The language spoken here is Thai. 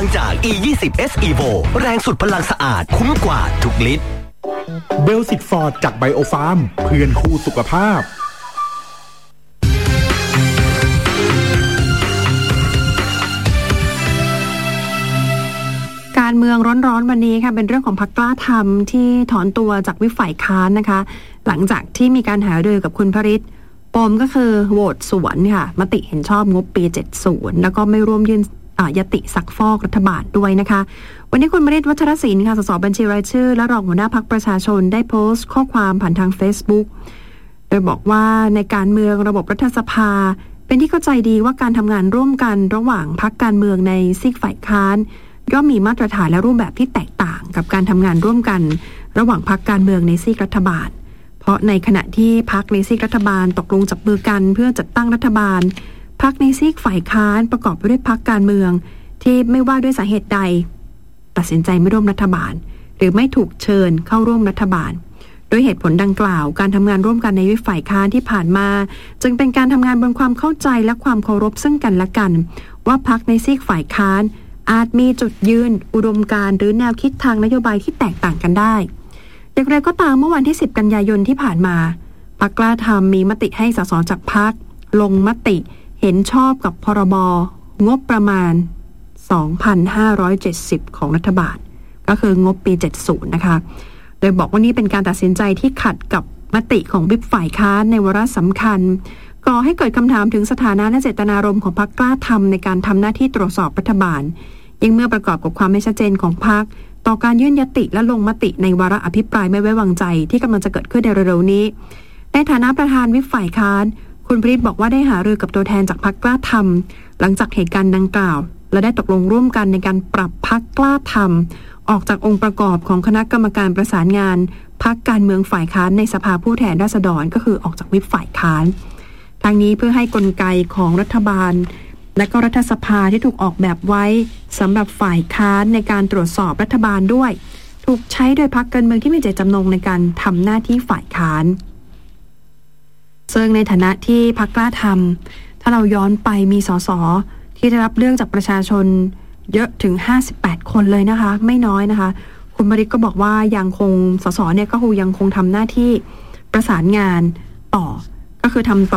งจาก E20S Evo แรงสุดพลังสะอาดคุ้มกว่าทุกลิตรเบลสิตฟอร์ดจากไบโอฟาร์มเพื่อนคู่สุขภาพการเมืองร้อนๆวันนี้ค่ะเป็นเรื่องของพรรคกล้าทำที่ถอนตัวจากวิปฝ่ายค้านนะคะหลังจากที่มีการหารือกับคุณพริตปมก็คือโหวตสวนค่ะมติเห็นชอบงบปี70แล้วก็ไม่ร่วมยื่นยติซักฟอกรัฐบาลด้วยนะคะวันนี้คุณมริต วัชรศิลป์ค่ะสสบัญชีรายชื่อและรองหัวหน้าพรรคประชาชนได้โพสต์ข้อความผ่านทาง Facebook โดยบอกว่าในการเมืองระบบรัฐสภาเป็นที่เข้าใจดีว่าการทำงานร่วมกันระหว่างพรรคการเมืองในซีกฝ่ายค้านย่อมมีมาตรฐานและรูปแบบที่แตกต่างกับการทำงานร่วมกันระหว่างพรรคการเมืองในซีกรัฐบาลเพราะในขณะที่พรรคในซีกรัฐบาลตกลงจับมือกันเพื่อจัดตั้งรัฐบาลพรรคในซีกฝ่ายค้านประกอบไปด้วยพรรคการเมืองที่ไม่ว่าด้วยสาเหตุใดตัดสินใจไม่ร่วมรัฐบาลหรือไม่ถูกเชิญเข้าร่วมรัฐบาลโดยเหตุผลดังกล่าวการทำงานร่วมกันในวิปฝ่ายค้านที่ผ่านมาจึงเป็นการทำงานบนความเข้าใจและความเคารพซึ่งกันและกันว่าพรรคในซีกฝ่ายค้านอาจมีจุดยืนอุดมการณ์หรือแนวคิดทางนโยบายที่แตกต่างกันได้อย่างไรก็ตามเมื่อวันที่10กันยายนที่ผ่านมาพรรคกล้าทำมีมติให้สสจากพรรคลงมติเห็นชอบกับพรบงบประมาณ 2,570 ของรัฐบาลก็คืองบปี70นะคะโดยบอกว่านี่เป็นการตัดสินใจที่ขัดกับมติของวิปฝ่ายค้านในวาระสำคัญก่อให้เกิดคำถามถึงสถานะและเจตนารมณ์ของพรรคกล้าทำในการทำหน้าที่ตรวจสอบรัฐบาลยิ่งเมื่อประกอบกับความไม่ชัดเจนของพรรคต่อการยื่นยติและลงมติในวาระอภิปรายไม่ไว้วางใจที่กำลังจะเกิดขึ้นในเร็วๆนี้ในฐานะประธานวิปฝ่ายค้านคุณพริตบอกว่าได้หารือกับตัวแทนจากพรรคกล้าทำหลังจากเหตุการณ์ดังกล่าวและได้ตกลงร่วมกันในการปรับพรรคกล้าทำออกจากองค์ประกอบของคณะกรรมการประสานงานพรรคการเมืองฝ่ายค้านในสภาผู้แทนราษฎรก็คือออกจากวิปฝ่ายค้านทางนี้เพื่อให้กลไกของรัฐบาลและก็รัฐสภาที่ถูกออกแบบไว้สำหรับฝ่ายค้านในการตรวจสอบรัฐบาลด้วยถูกใช้โดยพรรคการเมืองที่มีเจตจำนงในการทำหน้าที่ฝ่ายค้านซึ่งในฐานะที่พรรคกล้าทำถ้าเราย้อนไปมีสสที่ได้รับเลือกจากประชาชนเยอะถึง58คนเลยนะคะไม่น้อยนะคะคุณมริตก็บอกว่ายังคงสสเนี่ยก็คงยังคงทำหน้าที่ประสานงานต่อก็คือทำ